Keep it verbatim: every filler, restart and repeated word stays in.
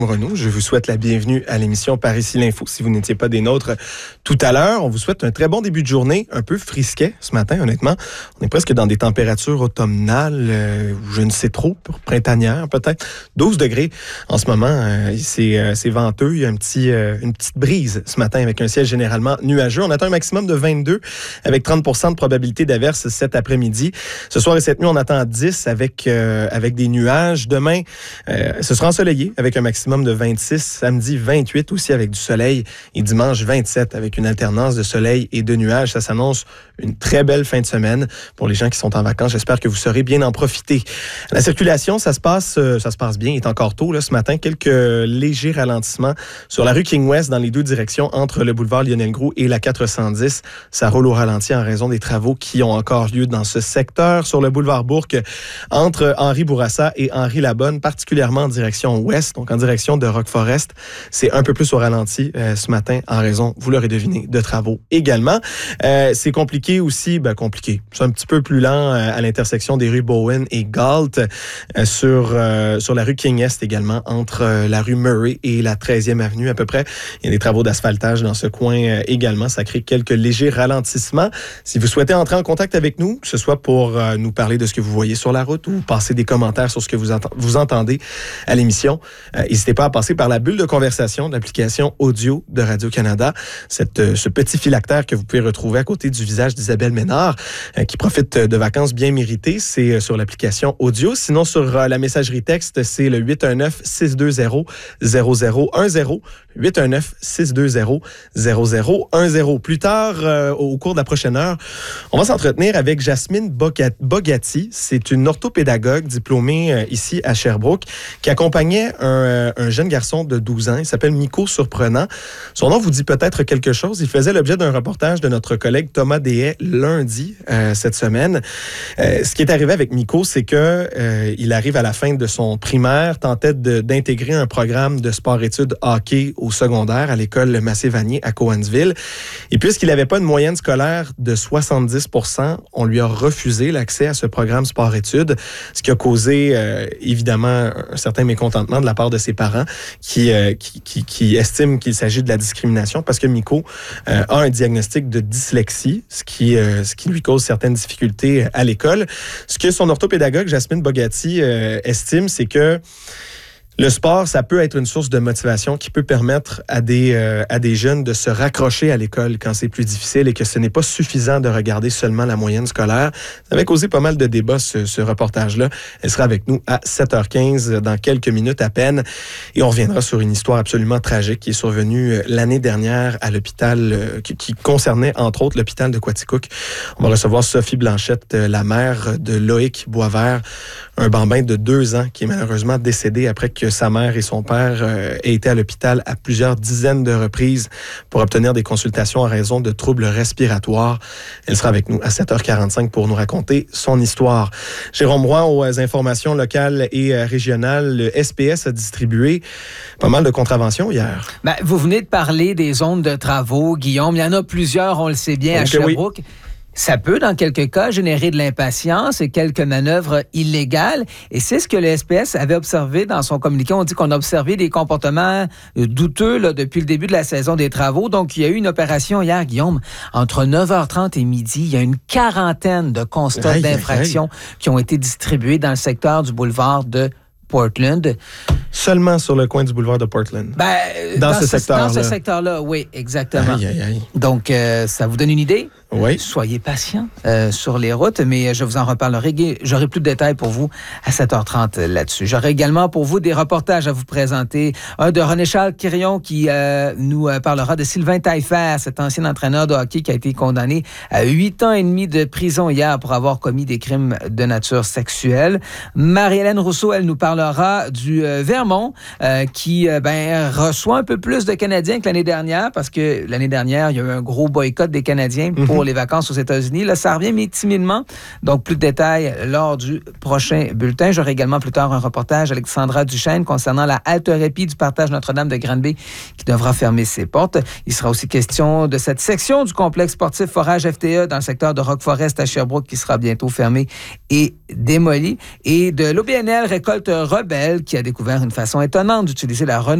Renaud, je vous souhaite la bienvenue à l'émission Par ici l'info. Si vous n'étiez pas des nôtres tout à l'heure, on vous souhaite un très bon début de journée, un peu frisquet ce matin, honnêtement. On est presque dans des températures automnales, euh, je ne sais trop, printanières peut-être. douze degrés en ce moment, euh, c'est, euh, c'est venteux, il y a un petit, euh, une petite brise ce matin avec un ciel généralement nuageux. On attend un maximum de vingt-deux avec trente pour cent de probabilité d'averse cet après-midi. Ce soir et cette nuit, on attend dix avec, euh, avec des nuages. Demain, euh, ce sera ensoleillé avec un maximum de vingt-six, samedi vingt-huit aussi avec du soleil et dimanche vingt-sept avec une alternance de soleil et de nuages. Ça s'annonce une très belle fin de semaine pour les gens qui sont en vacances. J'espère que vous saurez bien en profiter. La circulation, ça se passe, ça se passe bien. Il est encore tôt là, ce matin. Quelques légers ralentissements sur la rue King West dans les deux directions entre le boulevard Lionel-Groulx et la quatre cent dix. Ça roule au ralenti en raison des travaux qui ont encore lieu dans ce secteur. Sur le boulevard Bourque, entre Henri Bourassa et Henri Labonne, particulièrement en direction ouest, donc en direction de Rock Forest. C'est un peu plus au ralenti euh, ce matin en raison, vous l'aurez deviné, de travaux également. Euh, c'est compliqué aussi, ben compliqué. C'est un petit peu plus lent euh, à l'intersection des rues Bowen et Galt, euh, sur, euh, sur la rue King-Est également, entre euh, la rue Murray et la treizième avenue à peu près. Il y a des travaux d'asphaltage dans ce coin euh, également. Ça crée quelques légers ralentissements. Si vous souhaitez entrer en contact avec nous, que ce soit pour euh, nous parler de ce que vous voyez sur la route ou passer des commentaires sur ce que vous, ent- vous entendez à l'émission, euh, n'hésitez pas à passer par la bulle de conversation de l'application audio de Radio-Canada. Cette, euh, ce petit phylactère que vous pouvez retrouver à côté du visage d'Isabelle Ménard, euh, qui profite de vacances bien méritées, c'est euh, sur l'application audio. Sinon, sur euh, la messagerie texte, c'est le huit un neuf, six deux zéro, zéro zéro un zéro. huit un neuf, six deux zéro, zéro zéro un zéro. Plus tard, euh, au cours de la prochaine heure, on va s'entretenir avec Jasmine Bogatti. C'est une orthopédagogue diplômée euh, ici à Sherbrooke qui accompagnait un, euh, un jeune garçon de douze ans. Il s'appelle Miko Surprenant. Son nom vous dit peut-être quelque chose. Il faisait l'objet d'un reportage de notre collègue Thomas Deshaies lundi euh, cette semaine. Euh, ce qui est arrivé avec Miko, c'est que euh, il arrive à la fin de son primaire, tentait de, d'intégrer un programme de sport-études hockey au secondaire à l'école Massé-Vanier à Cowansville. Et puisqu'il n'avait pas une moyenne scolaire de soixante-dix pour cent, on lui a refusé l'accès à ce programme sport-études, ce qui a causé euh, évidemment un certain mécontentement de la part de ses parents qui, euh, qui, qui, qui estiment qu'il s'agit de la discrimination parce que Miko euh, a un diagnostic de dyslexie, ce qui, euh, ce qui lui cause certaines difficultés à l'école. Ce que son orthopédagogue, Jasmine Bogatti, euh, estime, c'est que le sport, ça peut être une source de motivation qui peut permettre à des, euh, à des jeunes de se raccrocher à l'école quand c'est plus difficile et que ce n'est pas suffisant de regarder seulement la moyenne scolaire. Ça avait causé pas mal de débats, ce, ce reportage-là. Elle sera avec nous à sept heures quinze, dans quelques minutes à peine. Et on reviendra sur une histoire absolument tragique qui est survenue l'année dernière à l'hôpital, euh, qui, qui concernait entre autres l'hôpital de Quaticook. On va recevoir Sophie Blanchette, la mère de Loïc Boisvert, un bambin de deux ans qui est malheureusement décédé après que sa mère et son père euh, aient été à l'hôpital à plusieurs dizaines de reprises pour obtenir des consultations en raison de troubles respiratoires. Elle sera avec nous à sept heures quarante-cinq pour nous raconter son histoire. Jérôme Roy, aux informations locales et régionales, le S P S a distribué pas mal de contraventions hier. Ben, vous venez de parler des zones de travaux, Guillaume. Il y en a plusieurs, on le sait bien, okay, à Sherbrooke. Oui. Ça peut, dans quelques cas, générer de l'impatience et quelques manœuvres illégales. Et c'est ce que le S P S avait observé dans son communiqué. On dit qu'on a observé des comportements douteux là, depuis le début de la saison des travaux. Donc, il y a eu une opération hier, Guillaume, entre neuf heures trente et midi. Il y a une quarantaine de constats aïe, d'infraction aïe, aïe. qui ont été distribués dans le secteur du boulevard de Portland. Seulement sur le coin du boulevard de Portland. Ben, dans, dans ce, ce secteur-là. Dans ce secteur-là, oui, exactement. Aïe, aïe, aïe. Donc, euh, ça vous donne une idée? Oui. Soyez patients euh, sur les routes, mais je vous en reparlerai. J'aurai plus de détails pour vous à sept heures trente là-dessus. J'aurai également pour vous des reportages à vous présenter. Un de René-Charles Quirion qui euh, nous parlera de Sylvain Taillefer, cet ancien entraîneur de hockey qui a été condamné à huit ans et demi de prison hier pour avoir commis des crimes de nature sexuelle. Marie-Hélène Rousseau, elle nous parlera du euh, Vermont euh, qui euh, ben, reçoit un peu plus de Canadiens que l'année dernière parce que l'année dernière, il y a eu un gros boycott des Canadiens pour pour les vacances aux États-Unis. Là, ça revient, mais timidement. Donc, plus de détails lors du prochain bulletin. J'aurai également plus tard un reportage Alexandra Duchesne concernant la haltéropie du partage Notre-Dame de Granby qui devra fermer ses portes. Il sera aussi question de cette section du complexe sportif Forage F T E dans le secteur de Rock-Forest à Sherbrooke qui sera bientôt fermée et démolie. Et de l'O B N L Récolte Rebelle qui a découvert une façon étonnante d'utiliser la renouvelable